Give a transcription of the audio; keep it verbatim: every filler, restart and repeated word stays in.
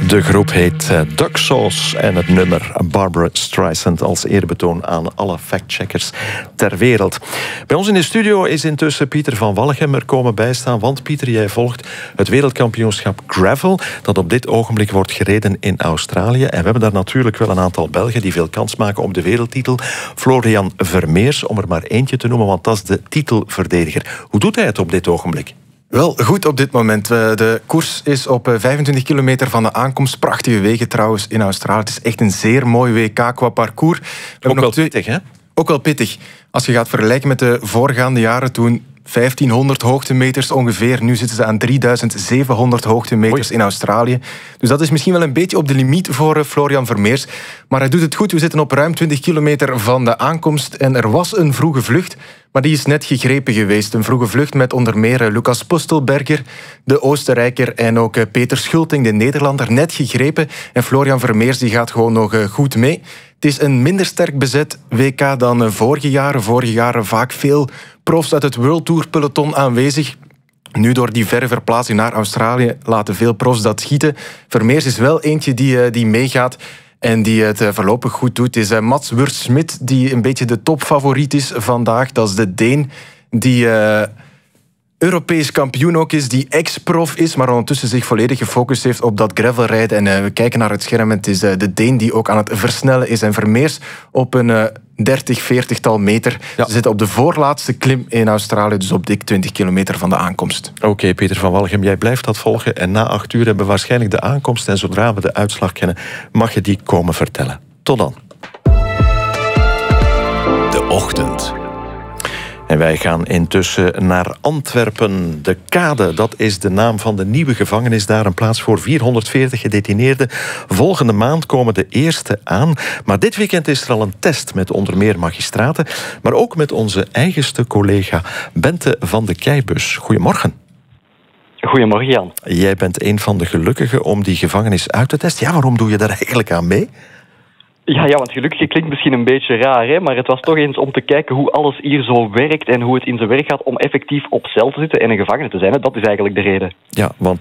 De groep heet uh, Duck Sauce en het nummer Barbra Streisand als eerbetoon aan alle factcheckers ter wereld. Bij ons in de studio is intussen Pieter van Wallichem er komen bijstaan, want Pieter, jij volgt het wereldkampioenschap gravel dat op dit ogenblik wordt gereden in Australië. En we hebben daar natuurlijk wel een aantal Belgen die veel kans maken op de wereldtitel. Florian Vermeers, om er maar eentje te noemen, want dat is de titelverdediger. Hoe doet hij het op dit ogenblik? Wel, goed op dit moment. De koers is op vijfentwintig kilometer van de aankomst. Prachtige wegen trouwens in Australië. Het is echt een zeer mooi W K qua parcours. Ook wel twee... pittig, hè? Ook wel pittig. Als je gaat vergelijken met de voorgaande jaren toen vijftienhonderd hoogtemeters ongeveer. Nu zitten ze aan drieduizend zevenhonderd hoogtemeters Oei. in Australië. Dus dat is misschien wel een beetje op de limiet voor Florian Vermeers. Maar hij doet het goed. We zitten op ruim twintig kilometer van de aankomst. En er was een vroege vlucht, maar die is net gegrepen geweest. Een vroege vlucht met onder meer Lucas Pustelberger, de Oostenrijker, en ook Peter Schulting, de Nederlander, net gegrepen. En Florian Vermeers die gaat gewoon nog goed mee. Het is een minder sterk bezet W K dan vorige jaren. Vorige jaren vaak veel profs uit het World Tour peloton aanwezig. Nu door die verre verplaatsing naar Australië laten veel profs dat schieten. Vermeers is wel eentje die, die meegaat en die het voorlopig goed doet. Het is Mats Wurst-Smit die een beetje de topfavoriet is vandaag. Dat is de Deen die uh, Europees kampioen ook is, die ex-prof is, maar ondertussen zich volledig gefocust heeft op dat gravelrijden. En uh, we kijken naar het scherm. Het is uh, de Deen die ook aan het versnellen is. En Vermeers op een uh, dertig, veertigtal meter. Ja. Ze zitten op de voorlaatste klim in Australië, dus op dik twintig kilometer van de aankomst. Oké, okay, Pieter van Wallichem, jij blijft dat volgen. En na acht uur hebben we waarschijnlijk de aankomst. En zodra we de uitslag kennen, mag je die komen vertellen. Tot dan. De Ochtend. En wij gaan intussen naar Antwerpen. De Kade, dat is de naam van de nieuwe gevangenis daar. Een plaats voor vierhonderdveertig gedetineerden. Volgende maand komen de eerste aan. Maar dit weekend is er al een test met onder meer magistraten. Maar ook met onze eigenste collega Bente van de Keibus. Goedemorgen. Goedemorgen, Jan. Jij bent een van de gelukkigen om die gevangenis uit te testen. Ja, waarom doe je daar eigenlijk aan mee? Ja, ja, want gelukkig klinkt misschien een beetje raar, hè, maar het was toch eens om te kijken hoe alles hier zo werkt en hoe het in zijn werk gaat om effectief op cel te zitten en een gevangene te zijn. Hè. Dat is eigenlijk de reden. Ja, want